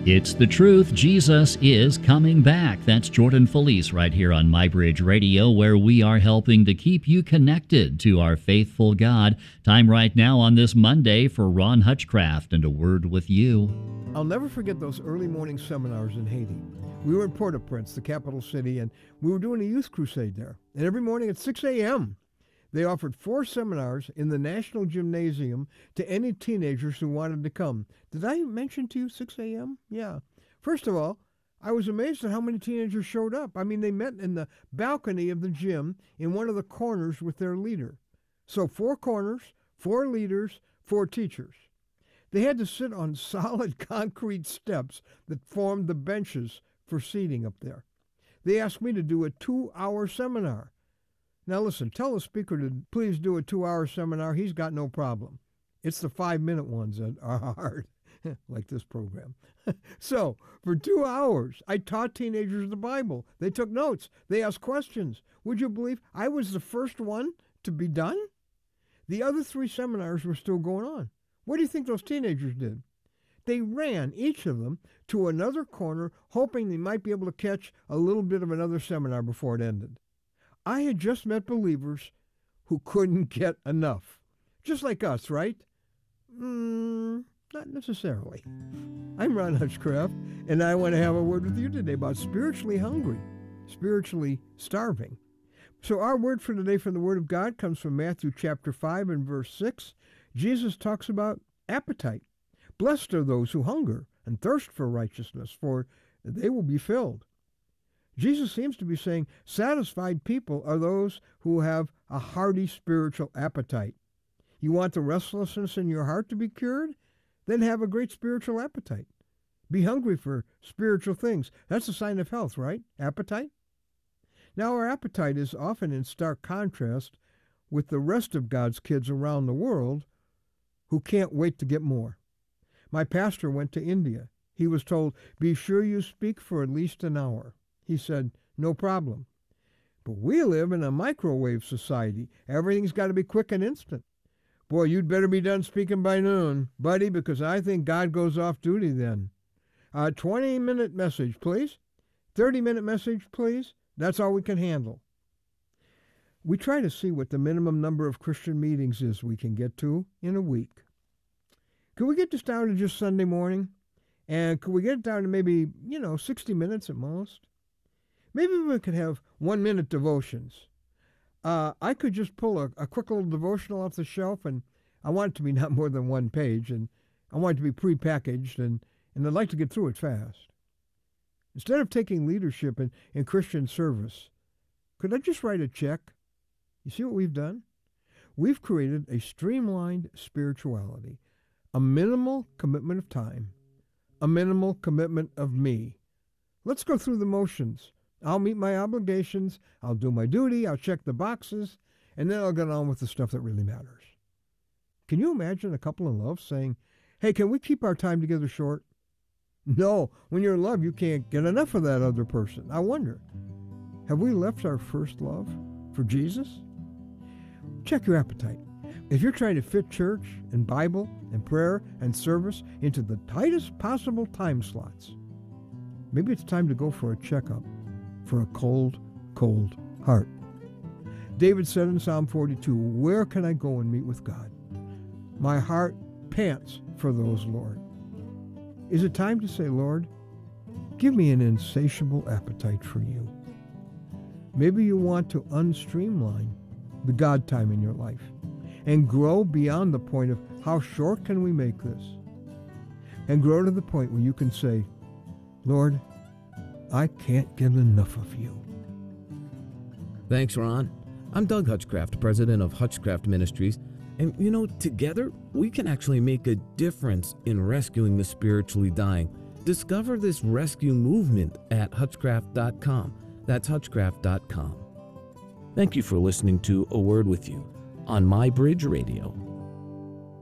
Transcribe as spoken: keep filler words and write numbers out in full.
It's the truth. Jesus is coming back. That's Jordan Felice right here on MyBridge Radio, where we are helping to keep you connected to our faithful God. Time right now on this Monday for Ron Hutchcraft and A Word with You. I'll never forget those early morning seminars in Haiti. We were in Port-au-Prince, the capital city, and we were doing a youth crusade there. And every morning at six a.m., they offered four seminars in the National Gymnasium to any teenagers who wanted to come. Did I mention to you six a.m.? Yeah. First of all, I was amazed at how many teenagers showed up. I mean, they met in the balcony of the gym in one of the corners with their leader. So four corners, four leaders, four teachers. They had to sit on solid concrete steps that formed the benches for seating up there. They asked me to do a two-hour seminar. Now listen, tell the speaker to please do a two-hour seminar. He's got no problem. It's the five-minute ones that are hard, like this program. So for two hours, I taught teenagers the Bible. They took notes. They asked questions. Would you believe I was the first one to be done? The other three seminars were still going on. What do you think those teenagers did? They ran, each of them, to another corner, hoping they might be able to catch a little bit of another seminar before it ended. I had just met believers who couldn't get enough. Just like us, right? Mm, not necessarily. I'm Ron Hutchcraft, and I want to have a word with you today about spiritually hungry, spiritually starving. So our word for today from the Word of God comes from Matthew chapter five and verse six. Jesus talks about appetite. Blessed are those who hunger and thirst for righteousness, for they will be filled. Jesus seems to be saying satisfied people are those who have a hearty spiritual appetite. You want the restlessness in your heart to be cured? Then have a great spiritual appetite. Be hungry for spiritual things. That's a sign of health, right? Appetite? Now, our appetite is often in stark contrast with the rest of God's kids around the world who can't wait to get more. My pastor went to India. He was told, be sure you speak for at least an hour. He said, no problem. But we live in a microwave society. Everything's got to be quick and instant. Boy, you'd better be done speaking by noon, buddy, because I think God goes off duty then. A twenty-minute message, please. thirty-minute message, please. That's all we can handle. We try to see what the minimum number of Christian meetings is we can get to in a week. Could we get this down to just Sunday morning? And could we get it down to maybe, you know, sixty minutes at most? Maybe we could have one-minute devotions. Uh, I could just pull a, a quick little devotional off the shelf, and I want it to be not more than one page, and I want it to be prepackaged, and, and I'd like to get through it fast. Instead of taking leadership in, in Christian service, could I just write a check? You see what we've done? We've created a streamlined spirituality, a minimal commitment of time, a minimal commitment of me. Let's go through the motions. I'll meet my obligations, I'll do my duty, I'll check the boxes, and then I'll get on with the stuff that really matters. Can you imagine a couple in love saying, hey, can we keep our time together short? No, when you're in love, you can't get enough of that other person. I wonder, have we left our first love for Jesus? Check your appetite. If you're trying to fit church and Bible and prayer and service into the tightest possible time slots, maybe it's time to go for a checkup for a cold, cold heart. David said in Psalm forty-two, where can I go and meet with God? My heart pants for those, Lord. Is it time to say, Lord, give me an insatiable appetite for you? Maybe you want to unstreamline the God time in your life and grow beyond the point of how short can we make this, and grow to the point where you can say, Lord, I can't get enough of you. Thanks, Ron. I'm Doug Hutchcraft, president of Hutchcraft Ministries, and you know, together we can actually make a difference in rescuing the spiritually dying. Discover this rescue movement at hutchcraft dot com. That's hutchcraft dot com. Thank you for listening to A Word with You on MyBridge Radio.